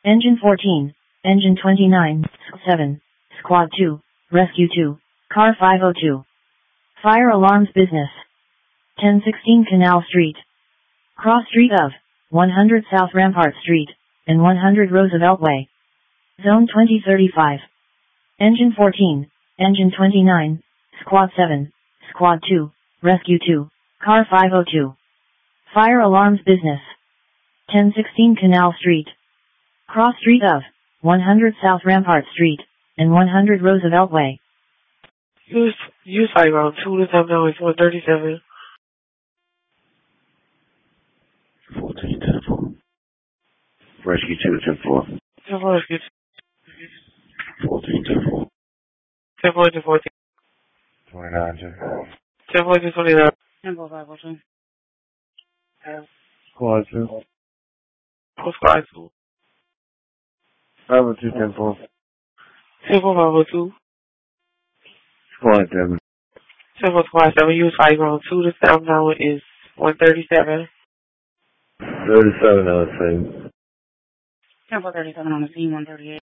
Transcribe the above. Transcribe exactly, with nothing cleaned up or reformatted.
Engine fourteen, Engine twenty-nine, seven, Squad two, Rescue two, Car five oh two. Fire alarms business. ten sixteen Canal Street. Cross street of one hundred South Rampart Street, and one hundred Roosevelt Way. Zone twenty thirty-five. Engine fourteen, Engine twenty-nine, Squad seven, Squad two, Rescue two, Car five oh two. Fire alarms business. ten sixteen Canal Street. Cross street of one hundred South Rampart Street, and one hundred Roosevelt Way. Use, use fire ground two, the time now is one thirty-seven. fourteen ten four. Rescue two, ten four. ten four, rescue two. fourteen ten four. ten four to fourteen. twenty-nine ten four. ten four to twenty-nine. ten four five oh two. Squad two. Four squad two. five oh two ten four. ten four five oh two. Squad seven. ten four squad seven, use fire ground two, the time now is one thirty-seven. thirty-seven on the same. ten four thirty-seven on the scene, one thirty-eight.